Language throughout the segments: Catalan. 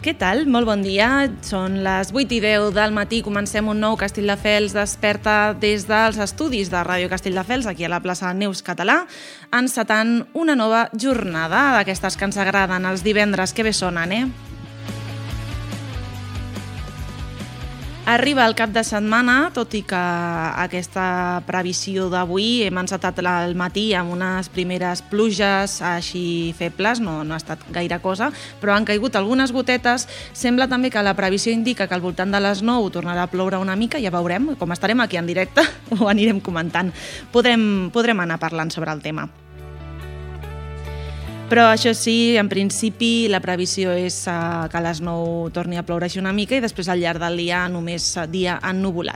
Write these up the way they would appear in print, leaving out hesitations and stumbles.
Què tal? Molt bon dia. Són les 8:10 del matí. Comencem un nou Castelldefels Desperta des dels estudis de Ràdio Castelldefels, aquí a la plaça Neus Català, encetant una nova jornada d'aquestes que ens agraden els divendres. Que bé sonen, eh? Arriba el cap de setmana, tot i que aquesta previsió d'avui hem encetat al matí amb unes primeres pluges així febles, no ha estat gaire cosa, però han caigut algunes gotetes. Sembla també que la previsió indica que al voltant de les 9 tornarà a ploure una mica, ja veurem, com estarem aquí en directe, ho anirem comentant. Podrem anar parlant sobre el tema. Però això sí, en principi la previsió és que a les 9 torni a ploure així una mica i després al llarg del dia només dia ennuvolat.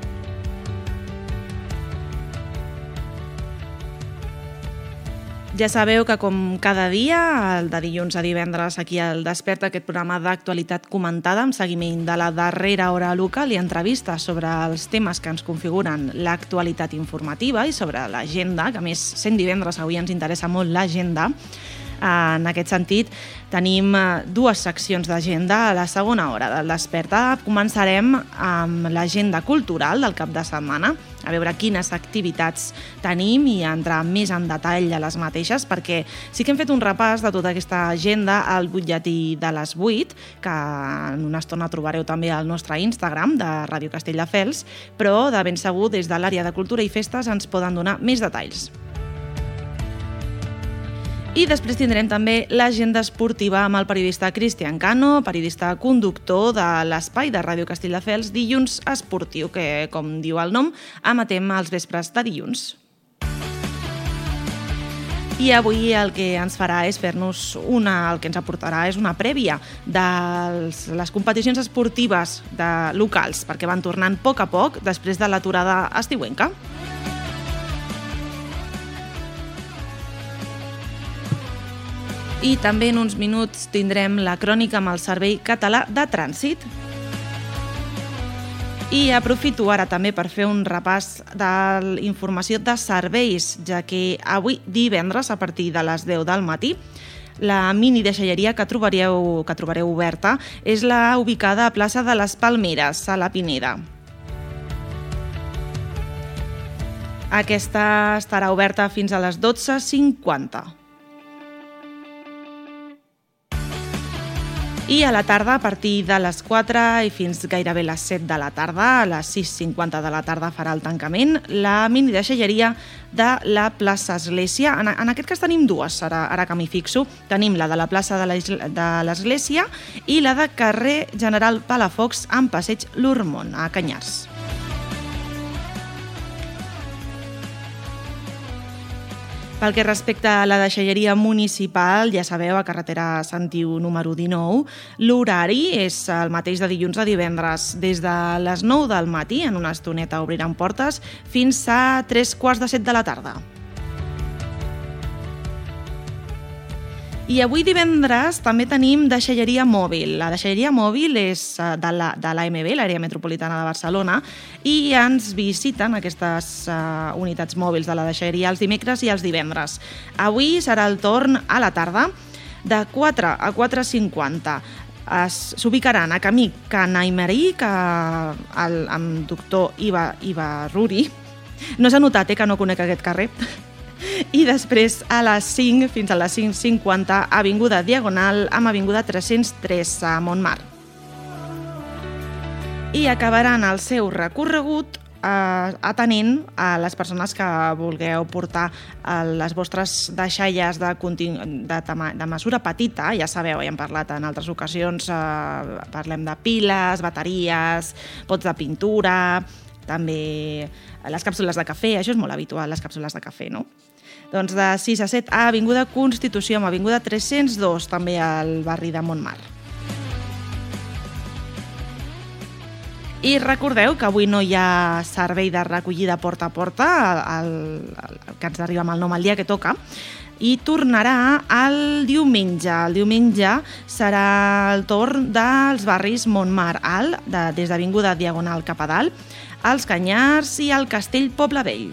Ja sabeu que com cada dia, el de dilluns a divendres aquí al Desperta, aquest programa d'actualitat comentada amb seguiment de la darrera hora local i entrevistes sobre els temes que ens configuren l'actualitat informativa i sobre l'agenda, que a més sent divendres avui ens interessa molt l'agenda. En aquest sentit, tenim dues seccions d'agenda a la segona hora del Desperta. Començarem amb l'agenda cultural del cap de setmana, a veure quines activitats tenim i entrar més en detall a les mateixes, perquè sí que hem fet un repàs de tota aquesta agenda al butlletí de les 8, que en una estona trobareu també al nostre Instagram de Ràdio Castelldefels, però de ben segur des de l'àrea de cultura i festes ens poden donar més detalls. I després tindrem també l'agenda esportiva amb el periodista Cristian Cano, periodista conductor de l'espai de Ràdio Castelldefels Dilluns Esportiu, que, com diu el nom, emetem als vespres de dilluns. I avui el que ens farà és el que ens aportarà és una prèvia de les competicions esportives locals, perquè van tornant a poc després de l'aturada estiuenca. I també en uns minuts tindrem la crònica amb el Servei Català de Trànsit. I aprofito ara també per fer un repàs de la informació de serveis, ja que avui divendres, a partir de les 10 del matí, la mini deixalleria que trobareu oberta és la ubicada a plaça de les Palmeres, a la Pineda. Aquesta estarà oberta fins a les 12:50. I a la tarda, a partir de les 4 i fins gairebé les 7 de la tarda, a les 6:50 de la tarda farà el tancament, la mini deixalleria de la plaça Església. En aquest cas tenim dues, ara que m'hi fixo. Tenim la de la plaça de l'Església i la de carrer General Palafox amb passeig Lormont, a Canyars. Pel que respecta a la deixalleria municipal, ja sabeu, a carretera Sentiu número 19, l'horari és el mateix de dilluns a divendres. Des de les 9 del matí, en una estoneta obriran portes, fins a 3:15 de la tarda. I avui divendres també tenim deixalleria mòbil. La deixalleria mòbil és de l'AMB, l'àrea metropolitana de Barcelona, i ens visiten aquestes unitats mòbils de la deixalleria els dimecres i els divendres. Avui serà el torn a la tarda, de 4 a 4:50. S'ubicaran a camí Can Aymerí, amb doctor Iva Ruri. No s'ha notat que no conec aquest carrer. I després a les 5 fins a les 5:50 avinguda Diagonal amb avinguda 303 a Montmar. I acabaran el seu recorregut atenent a les persones que vulgueu portar les vostres deixalles de mesura petita. Ja sabeu, ja hem parlat en altres ocasions, parlem de piles, bateries, pots de pintura, també les càpsules de cafè. Això és molt habitual, les càpsules de cafè, no? Doncs de 6 a 7 a avinguda Constitució, amb avinguda 302, també al barri de Montmar. I recordeu que avui no hi ha servei de recollida porta a porta, que ens arriba amb el nom al dia que toca, i tornarà el diumenge. El diumenge serà el torn dels barris Montmar Alt, des d'avinguda Diagonal cap a dalt, als Canyars i al Castell Poblevell.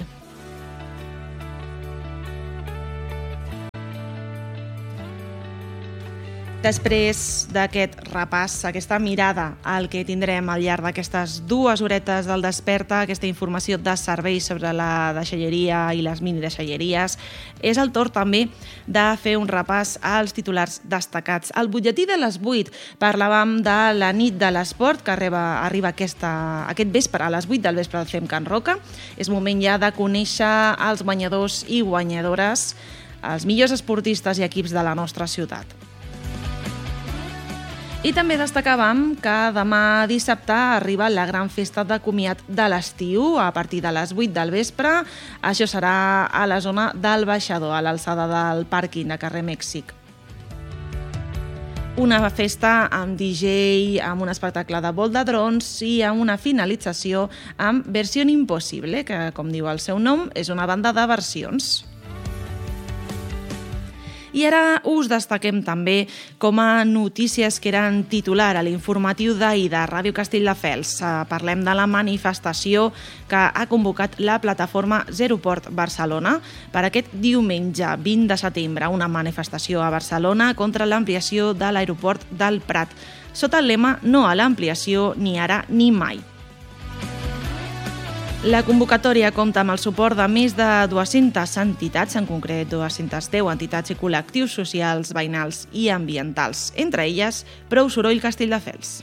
Després d'aquest repàs, aquesta mirada al que tindrem al llarg d'aquestes 2 horetes del Desperta, aquesta informació de serveis sobre la deixalleria i les minideixalleries, és el torn també de fer un repàs als titulars destacats. Al butlletí de les 8 parlàvem de la nit de l'esport que arriba aquest vespre, a les 8 del vespre al FEM Can Roca. És moment ja de conèixer els guanyadors i guanyadores, els millors esportistes i equips de la nostra ciutat. I també destacàvem que demà dissabte arriba la gran festa de comiat de l'estiu a partir de les 8 del vespre. Això serà a la zona del Baixador, a l'alçada del pàrquing de carrer Mèxic. Una festa amb DJ, amb un espectacle de vol de drons i amb una finalització amb Versió Impossible, que, com diu el seu nom, és una banda de versions. I ara us destaquem també com a notícies que eren titular a l'informatiu d'ahir de Ràdio Castelldefels. Parlem de la manifestació que ha convocat la plataforma Zeroport Barcelona per aquest diumenge 20 de setembre, una manifestació a Barcelona contra l'ampliació de l'aeroport del Prat, sota el lema "No a l'ampliació, ni ara ni mai". La convocatòria compta amb el suport de més de 200 entitats, en concret 210 entitats i col·lectius socials, veïnals i ambientals, entre elles Prou Soroll Castelldefels.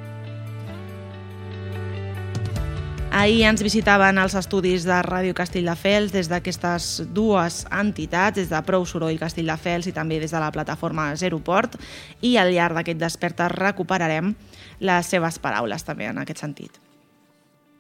Ahir ens visitaven els estudis de Ràdio Castelldefels des d'aquestes 2 entitats, des de Prou Soroll Castelldefels i també des de la plataforma Zeroport, i al llarg d'aquest Desperta recuperarem les seves paraules també en aquest sentit.